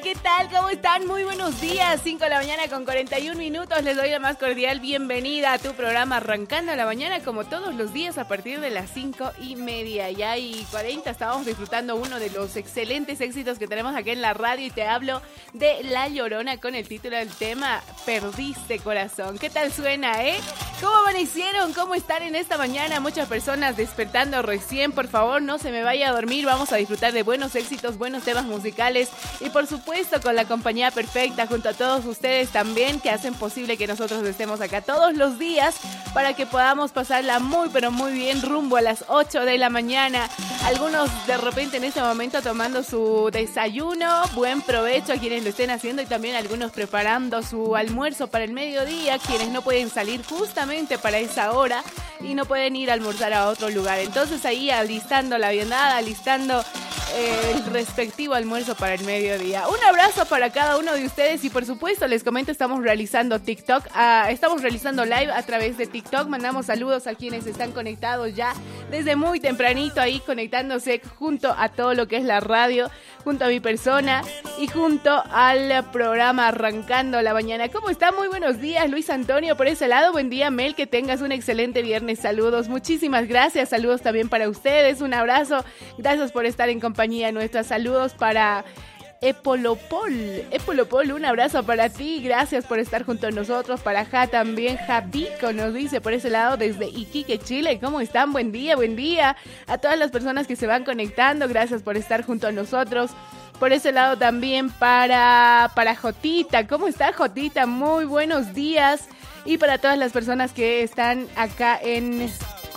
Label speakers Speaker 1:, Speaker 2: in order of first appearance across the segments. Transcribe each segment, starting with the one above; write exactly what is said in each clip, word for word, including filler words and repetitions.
Speaker 1: ¿qué tal? ¿Cómo están? Muy buenos días. cinco de la mañana con cuarenta y un minutos. Les doy la más cordial bienvenida a tu programa Arrancando la Mañana, como todos los días a partir de las cinco y media. Ya y cuarenta estábamos disfrutando uno de los excelentes éxitos que tenemos aquí en la radio y te hablo de La Llorona con el título del tema Perdiste Corazón. ¿Qué tal suena, eh? ¿Cómo amanecieron? ¿Cómo están en esta mañana? Muchas personas despertando recién. Por favor, no se me vaya a dormir. Vamos a disfrutar de buenos éxitos, buenos temas musicales y por supuesto con la compañía perfecta junto a todos ustedes también que hacen posible que nosotros estemos acá todos los días para que podamos pasarla muy pero muy bien rumbo a las ocho de la mañana. Algunos de repente en este momento tomando su desayuno, buen provecho a quienes lo estén haciendo y también algunos preparando su almuerzo para el mediodía, quienes no pueden salir justamente para esa hora y no pueden ir a almorzar a otro lugar. Entonces ahí alistando la viandada, alistando eh, el respectivo almuerzo para el mediodía. Un abrazo para cada uno de ustedes y por supuesto les comento, estamos realizando TikTok, uh, estamos realizando live a través de TikTok. Mandamos saludos a quienes están conectados ya desde muy tempranito ahí conectándose junto a todo lo que es la radio, junto a mi persona y junto al programa Arrancando la Mañana. ¿Cómo está? Muy buenos días, Luis Antonio por ese lado. Buen día, Mel, que tengas un excelente viernes. Saludos, muchísimas gracias. Saludos también para ustedes. Un abrazo. Gracias por estar en compañía nuestra. Saludos para Epolopol. Epolopol, un abrazo para ti. Gracias por estar junto a nosotros. Para Ja también. Javico nos dice por ese lado desde Iquique, Chile. ¿Cómo están? Buen día, buen día. A todas las personas que se van conectando. Gracias por estar junto a nosotros. Por ese lado también para, para Jotita. ¿Cómo está, Jotita? Muy buenos días. Y para todas las personas que están acá en...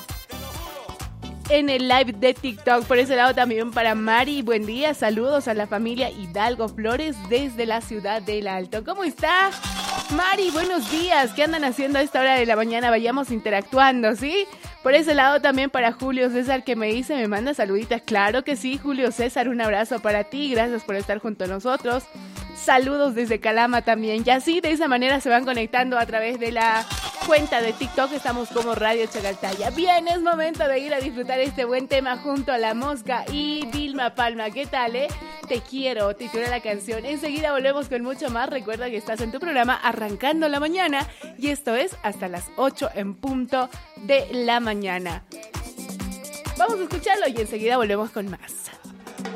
Speaker 1: en el live de TikTok. Por ese lado también para Mari. Buen día, saludos a la familia Hidalgo Flores desde la ciudad del Alto. ¿Cómo está, Mari? Buenos días. ¿Qué andan haciendo a esta hora de la mañana? Vayamos interactuando, ¿sí? Por ese lado también para Julio César que me dice, me manda saluditas. Claro que sí, Julio César, un abrazo para ti. Gracias por estar junto a nosotros. Saludos desde Calama también. Y así, de esa manera se van conectando a través de la cuenta de TikTok. Estamos como Radio Chacaltaya. Bien, es momento de ir a disfrutar este buen tema junto a La Mosca y Vilma Palma. ¿Qué tal, eh? Te quiero, titula la canción. Enseguida volvemos con mucho más. Recuerda que estás en tu programa Arrancando la Mañana y esto es hasta las ocho en punto de la mañana. Vamos a escucharlo y enseguida volvemos con más.